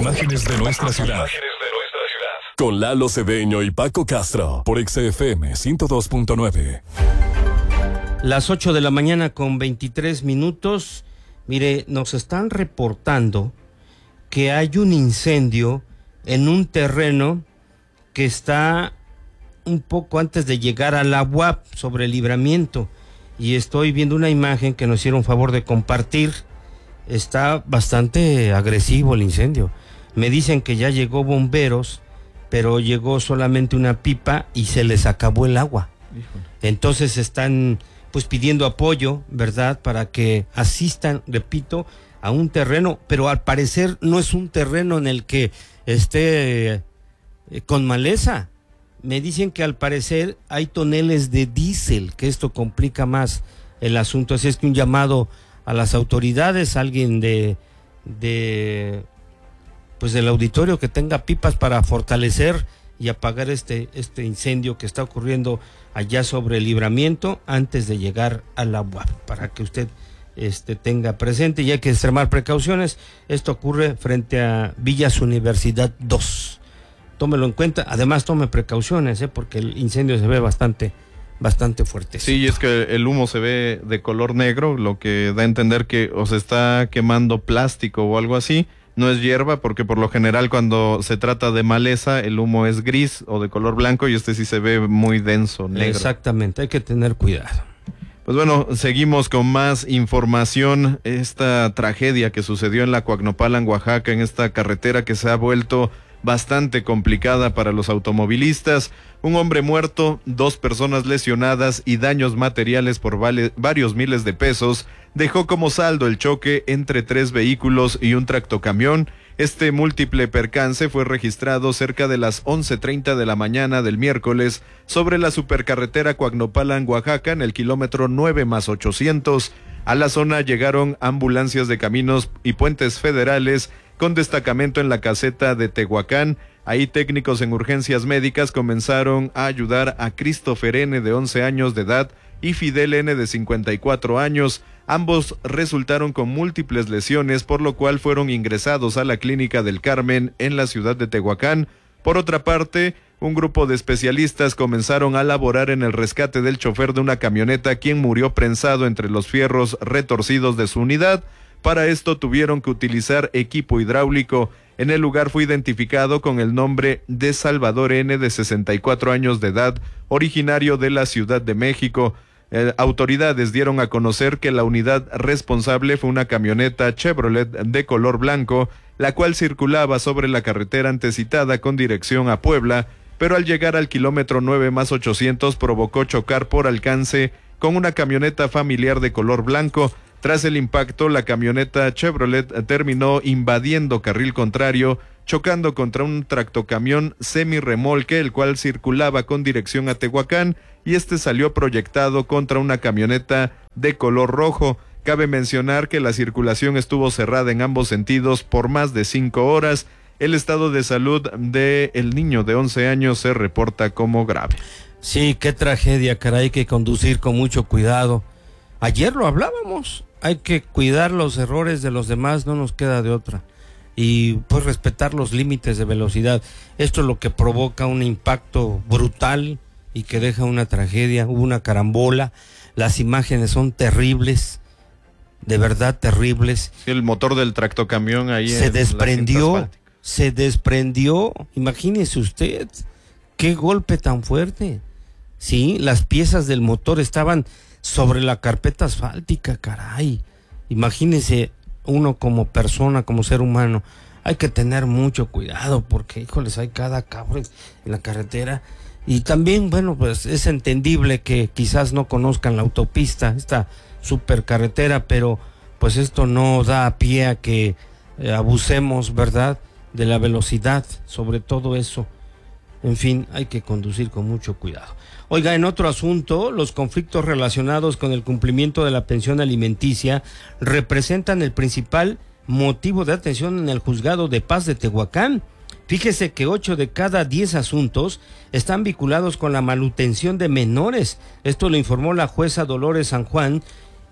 Imágenes de nuestra ciudad. Con Lalo Cedeño y Paco Castro por XFM 102.9. Las 8 de la mañana con 23 minutos. Mire, nos están reportando que hay un incendio en un terreno que está un poco antes de llegar a la UAP, sobre el Libramiento. Y estoy viendo una imagen que nos hicieron favor de compartir. Está bastante agresivo el incendio. Me dicen que ya llegó bomberos, pero llegó solamente una pipa y se les acabó el agua. Entonces están pues pidiendo apoyo, ¿verdad?, para que asistan, repito, a un terreno, pero al parecer no es un terreno en el que esté con maleza. Me dicen que al parecer hay toneles de diésel, que esto complica más el asunto. Así es que un llamado a las autoridades, alguien pues del auditorio que tenga pipas para fortalecer y apagar este incendio que está ocurriendo allá sobre el Libramiento antes de llegar a la UAP, para que usted tenga presente, y hay que extremar precauciones. Esto ocurre frente a Villas Universidad 2. Tómelo en cuenta, además tome precauciones, porque el incendio se ve bastante fuerte. Sí, y es que el humo se ve de color negro, lo que da a entender que o se está quemando plástico o algo así. No es hierba, porque por lo general cuando se trata de maleza el humo es gris o de color blanco, y este sí se ve muy denso, negro. Exactamente, hay que tener cuidado. Pues bueno, seguimos con más información. Esta tragedia que sucedió en la Coacnopalan, Oaxaca, en esta carretera que se ha vuelto bastante complicada para los automovilistas. Un hombre muerto, 2 personas lesionadas y daños materiales por varios miles de pesos dejó como saldo el choque entre 3 vehículos y un tractocamión. Este múltiple percance fue registrado cerca de las 11:30 de la mañana del miércoles sobre la supercarretera Coacnopalan, Oaxaca, en el kilómetro 9+800. A la zona llegaron ambulancias de Caminos y Puentes Federales con destacamento en la caseta de Tehuacán. Ahí técnicos en urgencias médicas comenzaron a ayudar a Christopher N., de 11 años de edad, y Fidel N., de 54 años. Ambos resultaron con múltiples lesiones, por lo cual fueron ingresados a la Clínica del Carmen en la ciudad de Tehuacán. Por otra parte, un grupo de especialistas comenzaron a laborar en el rescate del chofer de una camioneta, quien murió prensado entre los fierros retorcidos de su unidad. Para esto tuvieron que utilizar equipo hidráulico. En el lugar fue identificado con el nombre de Salvador N., de 64 años de edad, originario de la Ciudad de México. Autoridades dieron a conocer que la unidad responsable fue una camioneta Chevrolet de color blanco, la cual circulaba sobre la carretera antecitada con dirección a Puebla, pero al llegar al kilómetro 9+800 provocó chocar por alcance con una camioneta familiar de color blanco. Tras el impacto, la camioneta Chevrolet terminó invadiendo carril contrario, chocando contra un tractocamión semirremolque, el cual circulaba con dirección a Tehuacán, y este salió proyectado contra una camioneta de color rojo. Cabe mencionar que la circulación estuvo cerrada en ambos sentidos por más de 5 horas. El estado de salud del niño de 11 años se reporta como grave. Sí, qué tragedia, caray, hay que conducir con mucho cuidado. Ayer lo hablábamos, hay que cuidar los errores de los demás, no nos queda de otra. Y pues respetar los límites de velocidad. Esto es lo que provoca un impacto brutal y que deja una tragedia. Hubo una carambola, las imágenes son terribles, de verdad terribles. Sí, el motor del tractocamión ahí se desprendió, imagínese usted, qué golpe tan fuerte. Sí, las piezas del motor estaban sobre la carpeta asfáltica, caray. Imagínese uno como persona, como ser humano, hay que tener mucho cuidado porque, híjoles, hay cada cabrón en la carretera. Y también, bueno, pues es entendible que quizás no conozcan la autopista, esta supercarretera, pero pues esto no da pie a que abusemos, ¿verdad?, de la velocidad, sobre todo eso. En fin, hay que conducir con mucho cuidado. Oiga, en otro asunto, los conflictos relacionados con el cumplimiento de la pensión alimenticia representan el principal motivo de atención en el Juzgado de Paz de Tehuacán. Fíjese que 8 de cada 10 asuntos están vinculados con la manutención de menores. Esto lo informó la jueza Dolores San Juan,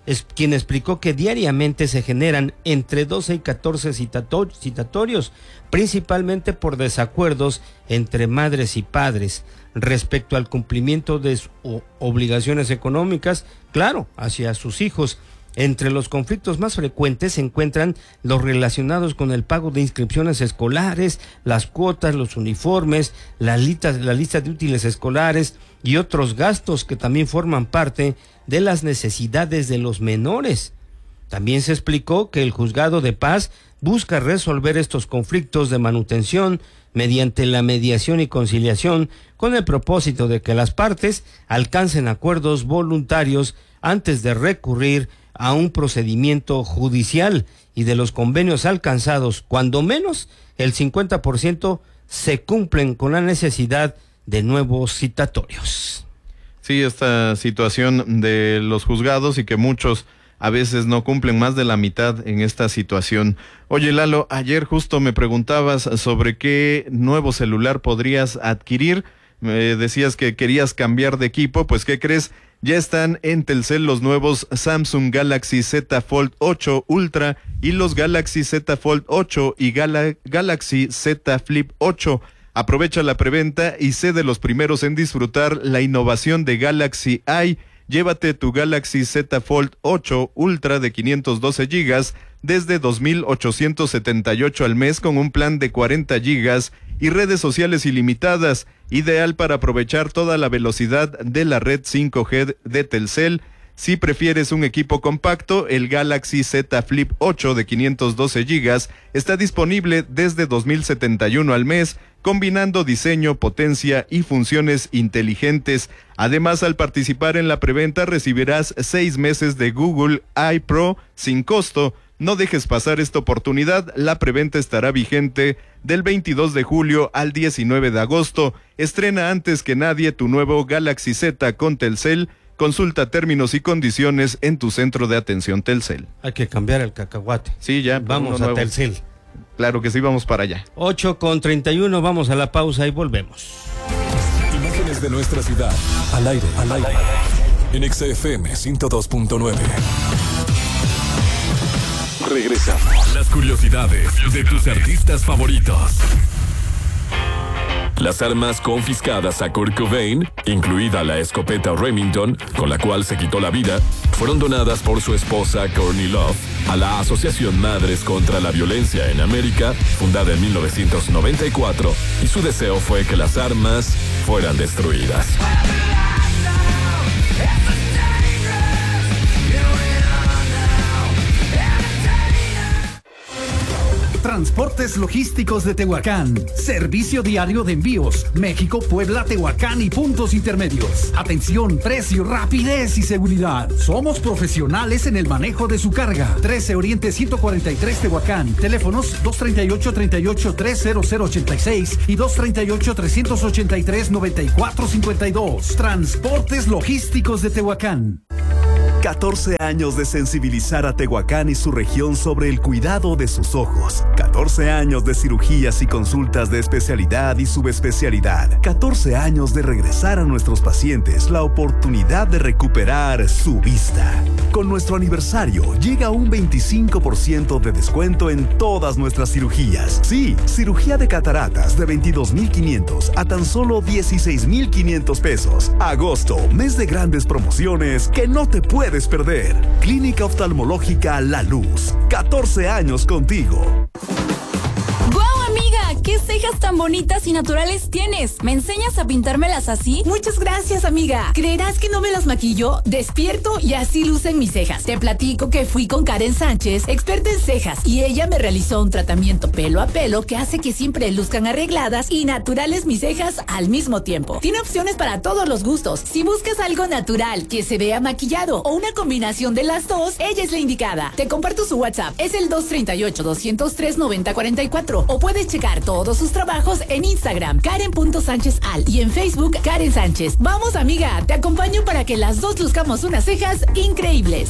es quien explicó que diariamente se generan entre 12 y 14 citatorios, principalmente por desacuerdos entre madres y padres respecto al cumplimiento de sus obligaciones económicas, claro, hacia sus hijos. Entre los conflictos más frecuentes se encuentran los relacionados con el pago de inscripciones escolares, las cuotas, los uniformes, la lista de útiles escolares y otros gastos que también forman parte de las necesidades de los menores. También se explicó que el Juzgado de Paz busca resolver estos conflictos de manutención mediante la mediación y conciliación con el propósito de que las partes alcancen acuerdos voluntarios antes de recurrir a un procedimiento judicial, y de los convenios alcanzados, cuando menos el 50% se cumplen con la necesidad de nuevos citatorios. Sí, esta situación de los juzgados y que muchos a veces no cumplen más de la mitad en esta situación. Oye, Lalo, ayer justo me preguntabas sobre qué nuevo celular podrías adquirir. Me decías que querías cambiar de equipo, pues ¿qué crees? Ya están en Telcel los nuevos Samsung Galaxy Z Fold 8 Ultra y los Galaxy Z Fold 8 y Galaxy Z Flip 8. Aprovecha la preventa y sé de los primeros en disfrutar la innovación de Galaxy i. Llévate tu Galaxy Z Fold 8 Ultra de 512 GB desde 2,878 al mes con un plan de 40 GB y redes sociales ilimitadas, ideal para aprovechar toda la velocidad de la red 5G de Telcel. Si prefieres un equipo compacto, el Galaxy Z Flip 8 de 512 GB está disponible desde 2,071 al mes, combinando diseño, potencia y funciones inteligentes. Además, al participar en la preventa recibirás 6 meses de Google i Pro sin costo. No dejes pasar esta oportunidad. La preventa estará vigente del 22 de julio al 19 de agosto. Estrena antes que nadie tu nuevo Galaxy Z con Telcel. Consulta términos y condiciones en tu centro de atención Telcel. Hay que cambiar el cacahuate. Sí, ya. Vamos a Telcel. Claro que sí, vamos para allá. 8:31, vamos a la pausa y volvemos. Imágenes de nuestra ciudad, al aire. En XFM 102.9. Regresamos. Las curiosidades de tus artistas favoritos. Las armas confiscadas a Kurt Cobain, incluida la escopeta Remington, con la cual se quitó la vida, fueron donadas por su esposa Courtney Love a la Asociación Madres contra la Violencia en América, fundada en 1994, y su deseo fue que las armas fueran destruidas. Transportes Logísticos de Tehuacán. Servicio diario de envíos. México, Puebla, Tehuacán y puntos intermedios. Atención, precio, rapidez y seguridad. Somos profesionales en el manejo de su carga. 13 Oriente 143 Tehuacán. Teléfonos 238-300-86 y 238-383-9452. Transportes Logísticos de Tehuacán. 14 años de sensibilizar a Tehuacán y su región sobre el cuidado de sus ojos. 14 años de cirugías y consultas de especialidad y subespecialidad. 14 años de regresar a nuestros pacientes la oportunidad de recuperar su vista. Con nuestro aniversario llega un 25% de descuento en todas nuestras cirugías. Sí, cirugía de cataratas de 22,500 a tan solo 16,500 pesos. Agosto, mes de grandes promociones que no te puedes perder. Clínica Oftalmológica La Luz. 14 años contigo. ¡Guau, amiga! ¿Qué cejas tan bonitas y naturales tienes? ¿Me enseñas a pintármelas así? Muchas gracias, amiga. ¿Creerás que no me las maquillo? Despierto y así lucen mis cejas. Te platico que fui con Karen Sánchez, experta en cejas, y ella me realizó un tratamiento pelo a pelo que hace que siempre luzcan arregladas y naturales mis cejas al mismo tiempo. Tiene opciones para todos los gustos. Si buscas algo natural, que se vea maquillado o una combinación de las dos, ella es la indicada. Te comparto su WhatsApp. Es el 238-203-9044 o puedes checar todos sus trabajos en Instagram, Karen.SánchezAl, y en Facebook, Karen Sánchez. Vamos, amiga, te acompaño para que las dos luzcamos unas cejas increíbles.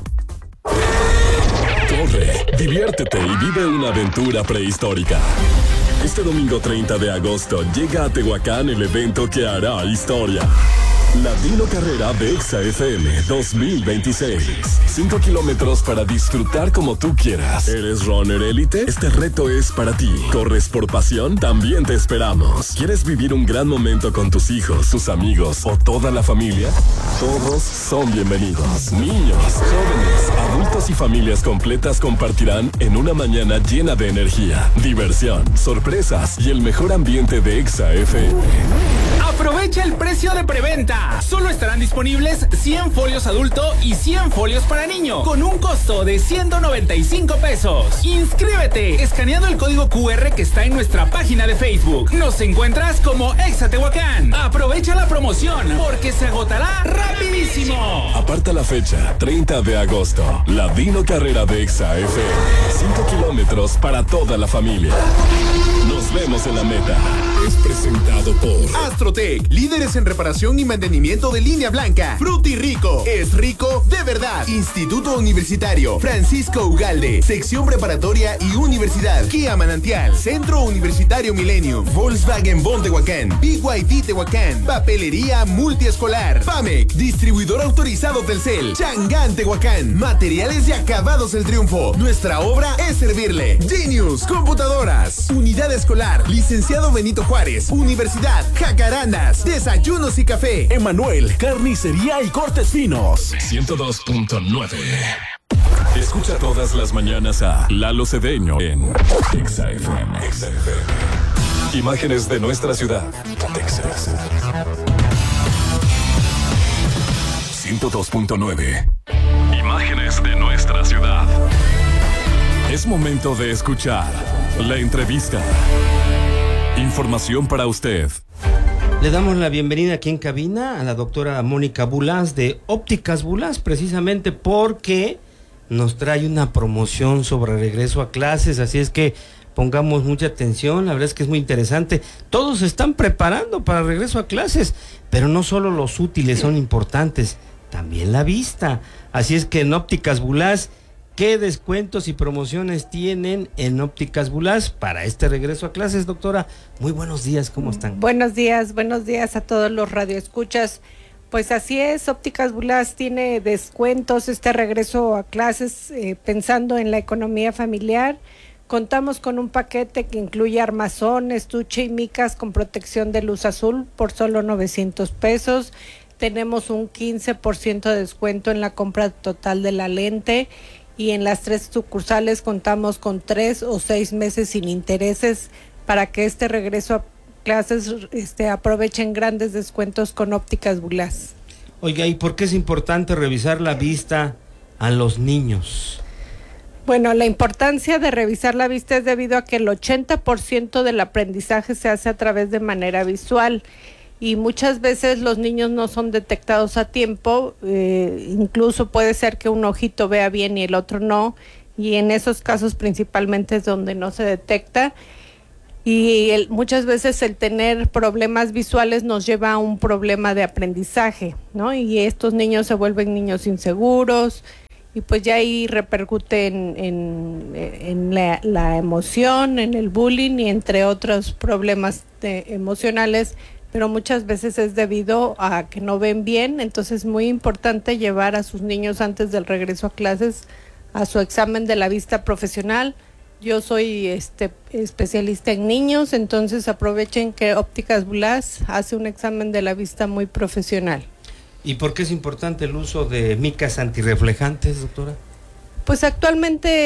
Corre, diviértete y vive una aventura prehistórica. Este domingo 30 de agosto llega a Tehuacán el evento que hará historia. La Dino Carrera de Exa FM 2026. 5 kilómetros para disfrutar como tú quieras. ¿Eres runner élite? Este reto es para ti. ¿Corres por pasión? También te esperamos. ¿Quieres vivir un gran momento con tus hijos, tus amigos o toda la familia? Todos son bienvenidos. Niños, jóvenes, adultos y familias completas compartirán en una mañana llena de energía, diversión, sorpresas y el mejor ambiente de Exa FM. Aprovecha el precio de preventa. Solo estarán disponibles 100 folios adulto y 100 folios para niño, con un costo de 195 pesos. Inscríbete escaneando el código QR que está en nuestra página de Facebook. Nos encuentras como Exa Tehuacán. Aprovecha la promoción porque se agotará rapidísimo. Aparta la fecha, 30 de agosto. La Dino Carrera de Exa FM. 5 kilómetros para toda la familia. Nos vemos en la meta. Es presentado por Astrotech, líderes en reparación y mantenimiento de línea blanca. Frutirico, es rico de verdad. Instituto Universitario Francisco Ugalde, sección preparatoria y universidad. Kia Manantial, Centro Universitario Millennium, Volkswagen Bon Tehuacán, BYD Tehuacán, Papelería Multiescolar, PAMEC, distribuidor autorizado Telcel, Changán Tehuacán, Materiales y Acabados El Triunfo. Nuestra obra es servirle. Genius Computadoras, Unidad Escolar, Licenciado Benito Juárez, Universidad Jacarandas, Desayunos y Café, Emanuel, Carnicería y Cortes Finos. 102.9. Escucha todas las mañanas a Lalo Cedeño en Exa FM. Imágenes de nuestra ciudad. Texas. 102.9. Imágenes de nuestra ciudad. Es momento de escuchar la entrevista. Información para usted. Le damos la bienvenida aquí en cabina a la doctora Mónica Bulás de Ópticas Bulás, precisamente porque nos trae una promoción sobre regreso a clases, así es que pongamos mucha atención, la verdad es que es muy interesante. Todos se están preparando para el regreso a clases, pero no solo los útiles son importantes, también la vista. Así es que en Ópticas Bulás, ¿qué descuentos y promociones tienen en Ópticas Bulás para este regreso a clases, doctora? Muy buenos días, ¿cómo están? Buenos días a todos los radioescuchas. Pues así es, Ópticas Bulás tiene descuentos este regreso a clases pensando en la economía familiar. Contamos con un paquete que incluye armazón, estuche y micas con protección de luz azul por solo 900 pesos. Tenemos un 15% de descuento en la compra total de la lente. Y en las 3 sucursales contamos con 3 o 6 meses sin intereses para que este regreso a clases aprovechen grandes descuentos con Ópticas Bulás. Oiga, ¿y por qué es importante revisar la vista a los niños? Bueno, la importancia de revisar la vista es debido a que el 80% del aprendizaje se hace a través de manera visual. Y muchas veces los niños no son detectados a tiempo, incluso puede ser que un ojito vea bien y el otro no, y en esos casos principalmente es donde no se detecta, y muchas veces el tener problemas visuales nos lleva a un problema de aprendizaje, ¿no? Y estos niños se vuelven niños inseguros, y pues ya ahí repercute en la emoción, en el bullying y entre otros problemas emocionales, pero muchas veces es debido a que no ven bien. Entonces es muy importante llevar a sus niños antes del regreso a clases a su examen de la vista profesional. Yo soy especialista en niños, entonces aprovechen que Ópticas Bulás hace un examen de la vista muy profesional. ¿Y por qué es importante el uso de micas antirreflejantes, doctora? Pues actualmente